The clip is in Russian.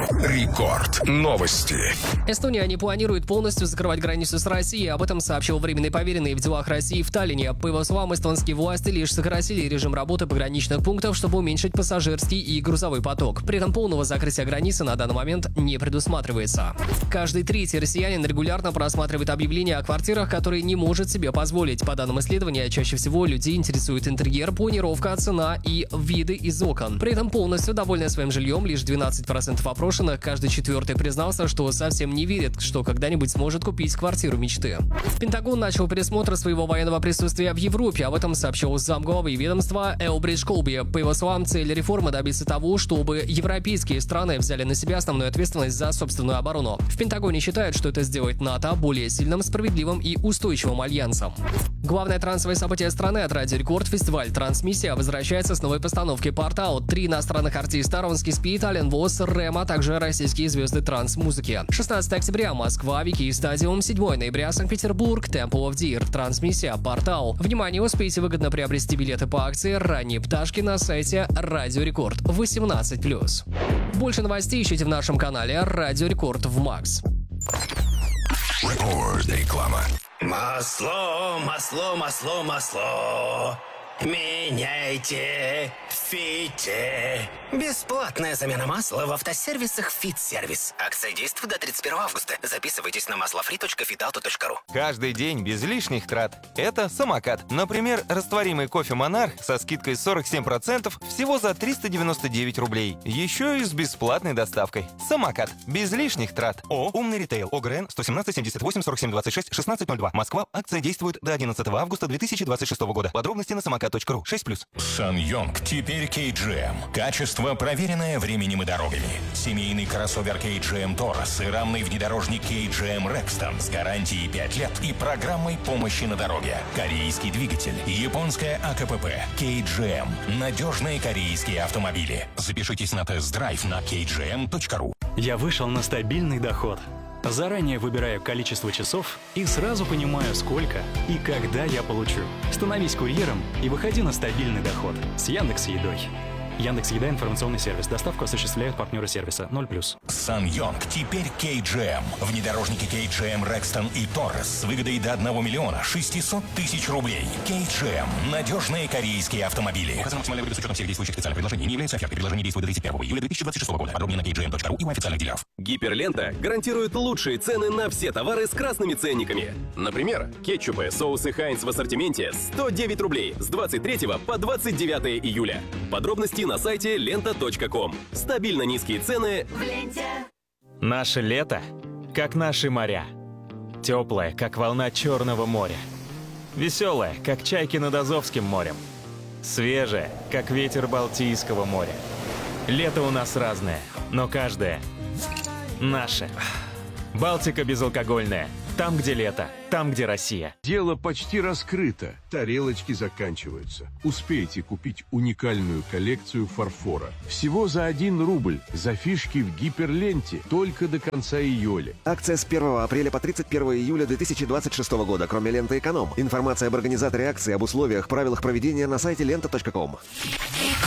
Рекорд. Новости. Эстония не планирует полностью закрывать границу с Россией. Об этом сообщил временный поверенный в делах России в Таллине. По его словам, эстонские власти лишь сократили режим работы пограничных пунктов, чтобы уменьшить пассажирский и грузовой поток. При этом полного закрытия границы на данный момент не предусматривается. Каждый третий россиянин регулярно просматривает объявления о квартирах, которые не может себе позволить. По данным исследования, чаще всего людей интересует интерьер, планировка, цена и виды из окон. При этом полностью довольны своим жильем лишь 12% опрошенных. Каждый четвертый признался, что совсем не верит, что когда-нибудь сможет купить квартиру мечты. Пентагон начал пересмотр своего военного присутствия в Европе. Об этом сообщил замглавы ведомства Элбридж Колби. По его словам, цель реформы добиться того, чтобы европейские страны взяли на себя основную ответственность за собственную оборону. В Пентагоне считают, что это сделает НАТО более сильным, справедливым и устойчивым альянсом. Главное трансовое событие страны от Радио Рекорд, фестиваль «Трансмиссия» возвращается с новой постановки «Портал». 3 иностранных артиста: Ронский Спид, Ален Вос, Рэм, а также российские звезды транс-музыки. 16 октября Москва, Вики Стадиум, 7 ноября Санкт-Петербург, Temple of Deer, «Трансмиссия», «Портал». Внимание, успейте выгодно приобрести билеты по акции «Ранние пташки» на сайте Радио Рекорд 18+. Больше новостей ищите в нашем канале Радио Рекорд в Макс. Реклама. Масло, масло, масло, масло. Меняйте в Фите. Бесплатная замена масла в автосервисах «Фит-сервис». Акция действует до 31 августа. Записывайтесь на maslofree.fitauto.ru. Каждый день без лишних трат. Это самокат. Например, растворимый кофе «Монарх» со скидкой 47% всего за 399 рублей. Еще и с бесплатной доставкой. Самокат. Без лишних трат. Умный ритейл. ОГРН 117 78 47 26 1602. Москва. Акция действует до 11 августа 2026 года. Подробности на самокат.ру. 6+. SsangYong теперь KGM. Качество, проверенное временем и дорогами. Семейный кроссовер KGM Taurus и рамный внедорожник KGM Rexton с гарантией 5 лет и программой помощи на дороге. Корейский двигатель, японская АКПП, KGM. Надежные корейские автомобили. Запишитесь на тест-драйв на kgm.ru. Я вышел на стабильный доход. Заранее выбираю количество часов и сразу понимаю, сколько и когда я получу. Становись курьером и выходи на стабильный доход с Яндекс.Едой. Яндекс.Еда — информационный сервис. Доставку осуществляют партнеры сервиса 0+. SsangYong теперь KGM. Внедорожники KGM Rexton и Taurus с выгодой до 1 миллиона 600 тысяч рублей. KGM. Надежные корейские автомобили. Указано максимальная выгода с учетом всех действующих специальных предложений. Не является офертой. Предложение действует до 31 июля 2026 года. Подробнее на kgm.ru и у официальных дилеров. Гиперлента гарантирует лучшие цены на все товары с красными ценниками. Например, кетчупы, соусы Хайнц в ассортименте 109 рублей с 23 по 29 июля. Подробности на сайте лента.ком. Стабильно низкие цены в ленте. Наше лето, как наши моря. Теплое, как волна Черного моря. Веселое, как чайки над Азовским морем. Свежее, как ветер Балтийского моря. Лето у нас разное, но каждое наше. Балтика безалкогольная. Там, где лето, там, где Россия. Дело почти раскрыто. Тарелочки заканчиваются. Успейте купить уникальную коллекцию фарфора. Всего за 1 рубль. За фишки в Гиперленте. Только до конца июля. Акция с 1 апреля по 31 июля 2026 года, кроме ленты «Эконом». Информация об организаторе акции, об условиях, правилах проведения на сайте лента.ком.